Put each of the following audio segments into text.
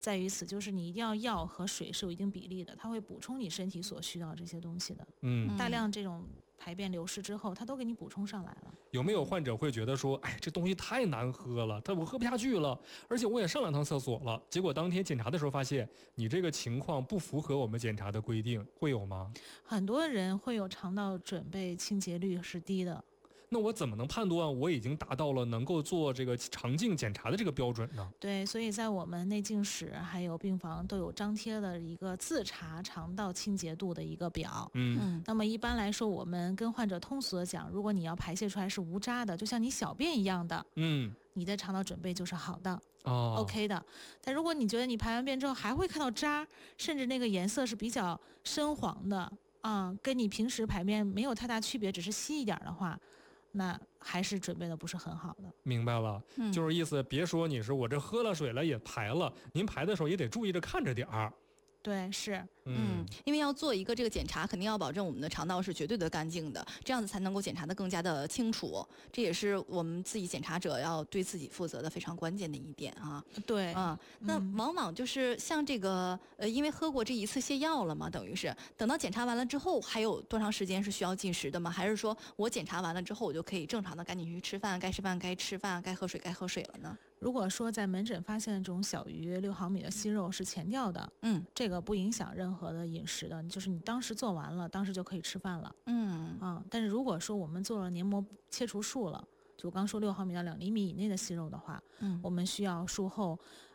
在于此，就是你一定要药和水是有一定比例的，它会补充你身体所需要这些东西的。大量这种排便流失之后，它都给你补充上来了。 有没有患者会觉得说，哎，这东西太难喝了，我喝不下去了，而且我也上2趟厕所了，结果当天检查的时候发现你这个情况不符合我们检查的规定，会有吗？ 很多人会有肠道准备清洁率是低的。 那我怎么能判断我已经达到了能够做这个肠镜检查的这个标准呢？ 对，所以在我们内镜室还有病房都有张贴了一个自查肠道清洁度的一个表。那么一般来说，我们跟患者通俗的讲，如果你要排泄出来是无渣的，就像你小便一样的，你的肠道准备就是好的，OK 的。但如果你觉得你排完便之后还会看到渣，甚至那个颜色是比较深黄的跟你平时排便没有太大区别，只是稀一点的话，那还是准备的不是很好的。 明白了，就是意思别说你是我这喝了水了也排了，您排的时候也得注意着看着点儿。 对，是， 因为要做一个这个检查，肯定要保证我们的肠道是绝对的干净的，这样子才能够检查的更加的清楚。这也是我们自己检查者要对自己负责的非常关键的一点啊。 对， 那往往就是像这个因为喝过这一次泻药了嘛，等于是等到检查完了之后，还有多长时间是需要进食的吗？还是说我检查完了之后，我就可以正常的赶紧去吃饭，该吃饭该吃饭，该喝水该喝水了呢？ 如果说在门诊发现这种小于6毫米的息肉是前掉的，这个不影响任何的饮食的，就是你当时做完了，当时就可以吃饭了。但是如果说我们做了黏膜切除术了，就我刚说6毫米到2厘米以内的息肉的话，我们需要术后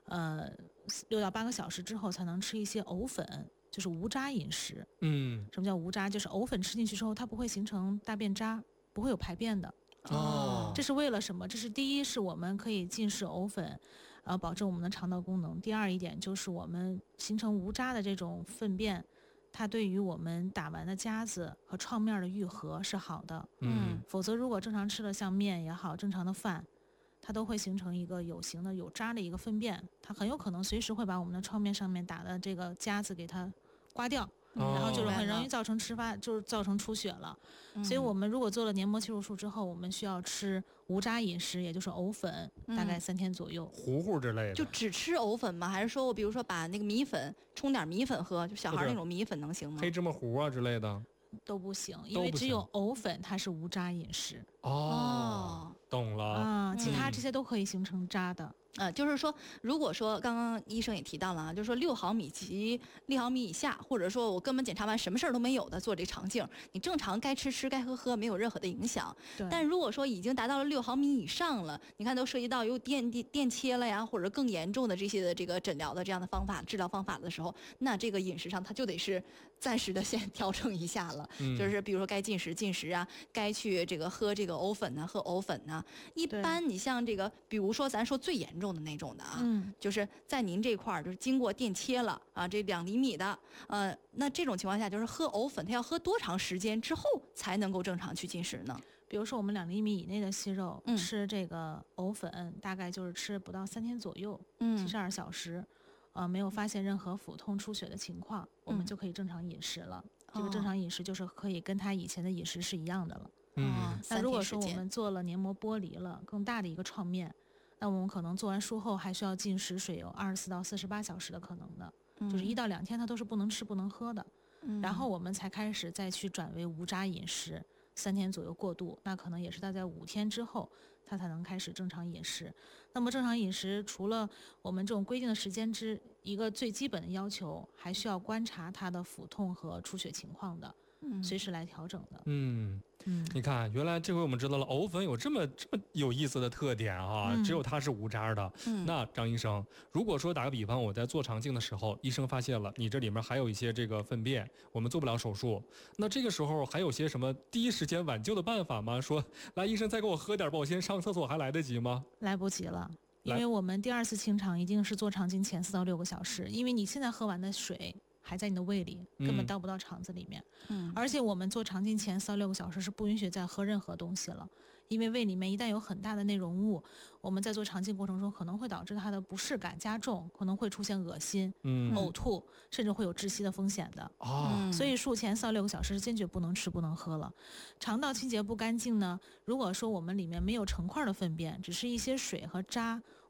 6到8个小时之后才能吃一些藕粉，就是无渣饮食。什么叫无渣？就是藕粉吃进去之后，它不会形成大便渣，不会有排便的。这是为了什么？这是第一，是我们可以进食藕粉，保证我们的肠道功能。第二一点就是我们形成无渣的这种粪便，它对于我们打完的夹子和创面的愈合是好的。否则如果正常吃了像面也好，正常的饭，它都会形成一个有形的有渣的一个粪便，它很有可能随时会把我们的创面上面打的这个夹子给它刮掉。然后就很容易造成就是造成出血了。所以我们如果做了黏膜切除术之后，我们需要吃无渣饮食，也就是藕粉，大概3天左右。 糊糊之类的。 就只吃藕粉吗？还是说我比如说把那个米粉冲点米粉喝，就小孩那种米粉能行吗？ 黑芝麻糊啊之类的都不行，因为只有藕粉它是无渣饮食。 懂了其他这些都可以形成渣的。 就是说，如果说刚刚医生也提到了啊，就是说6毫米及6毫米以下，或者说我根本检查完什么事儿都没有的做这肠镜，你正常该吃吃该喝喝，没有任何的影响。但如果说已经达到了6毫米以上了，你看都涉及到有电切了呀，或者更严重的这些的这个诊疗的这样的方法治疗方法的时候，那这个饮食上它就得是暂时的先调整一下了。就是比如说该进食啊，该去这个喝这个藕粉啊，喝藕粉啊。一般你像这个，比如说咱说最严重的那种的啊，就是在您这块儿就是经过电切了啊，这2厘米的，那这种情况下就是喝藕粉，它要喝多长时间之后才能够正常去进食呢？ 比如说我们2厘米以内的息肉，吃这个藕粉大概就是吃不到3天左右，72小时，没有发现任何腹痛出血的情况，我们就可以正常饮食了。这个正常饮食就是可以跟他以前的饮食是一样的了。那如果说我们做了黏膜剥离了，更大的一个创面，那我们可能做完术后还需要进食水有24到48小时的可能的，就是1到2天它都是不能吃不能喝的。然后我们才开始再去转为无渣饮食，3天左右过渡，那可能也是大概5天之后它才能开始正常饮食。那么正常饮食除了我们这种规定的时间之一个最基本的要求，还需要观察它的腹痛和出血情况的，随时来调整的。 你看，原来这回我们知道了藕粉有这么有意思的特点啊，只有它是无渣的。那张医生，如果说打个比方，我在做肠镜的时候，医生发现了你这里面还有一些这个粪便，我们做不了手术，那这个时候还有些什么第一时间挽救的办法吗？说来，医生再给我喝点吧，我先上厕所，还来得及吗？ 来不及了。因为我们第2次清肠一定是做肠镜前4到6个小时，因为你现在喝完的水还在你的胃里，根本到不到肠子里面。而且我们做肠镜前4到6个小时是不允许再喝任何东西了，因为胃里面一旦有很大的内容物，我们在做肠镜过程中可能会导致它的不适感加重，可能会出现恶心、呕吐，甚至会有窒息的风险的。所以术前4到6个小时是坚决不能吃不能喝了。肠道清洁不干净呢，如果说我们里面没有成块的粪便，只是一些水和渣，我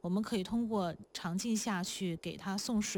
我们可以通过肠镜下去给它送水。